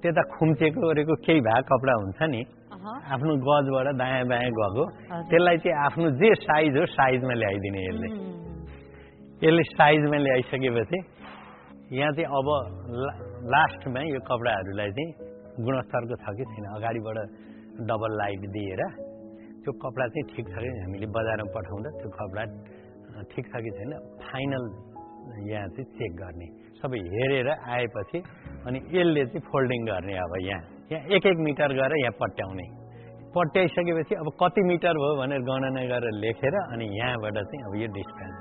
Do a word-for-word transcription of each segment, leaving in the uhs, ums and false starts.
त्यता खुम्चेको ओरेको केही भए कपडा हुन्छ नि आफ्नो गजबाट दायाँ बायाँ गएको त्यसलाई चाहिँ आफ्नो जे साइज हो साइजमा ल्याइदिने यसले यसले साइजमा ल्याइसकेपछि यहाँ चाहिँ अब लास्टमा यो कपडाहरूलाई चाहिँ गुणस्तरको छ कि छैन अगाडिबाट डबल लाइट दिएर त्यो कपडा चाहिँ ठिक छ कि हामीले बजारमा पठाउँदा त्यो कपडा ठिक छ कि छैन फाइनल यहाँ चाहिँ चेक गर्ने सबै हेरेर आएपछि अनि यसले चाहिँ फोल्डिङ गर्ने अब यहाँ यहाँ एक एक मिटर गरेर यहाँ पट्याउने पट्याइसकेपछि अब कति मिटर भयो भनेर गणना गरेर लेखेर अनि यहाँबाट चाहिँ अब यो डिस्पेन्स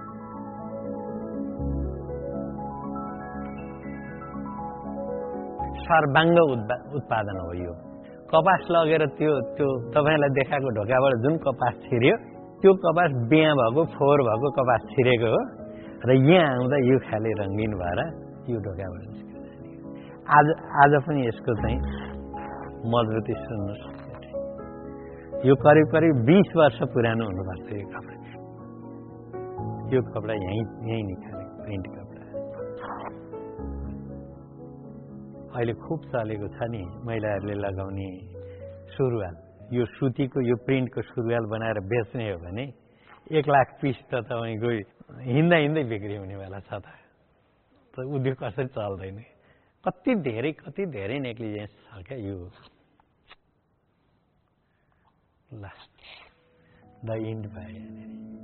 सर्वाङ्ग उत्पादन हो यो कपास लगेर त्यो त्यो तपाईँलाई देखाएको ढोकाबाट जुन कपास छिर्यो त्यो कपास बिहा भएको फोहोर भएको कपास छिरेको हो र यहाँ आउँदा यो खाले रङ्गिन भएर यो ढोकाबाट आज आज पनि यसको चाहिँ मजबुती सुन्नुहोस् यो करिब करिब बीस वर्ष पुरानो हुनुपर्छ यो कपडा यो कपडा यहीँ यहीँ निकालेको प्रिन्ट कपडा अहिले खुब चलेको छ नि महिलाहरूले लगाउने सुरुवाल यो सुतीको यो प्रिन्टको सुरुवाल बनाएर बेच्ने हो भने एक लाख पिस त तपाईँको हिँड्दा हिँड्दै बिक्री हुनेवाला छ त उद्योग कसरी चल्दैन कति धेरै कति धेरै नेग्लिजेन्स छ क्या यो लास्ट द इन्ड भयो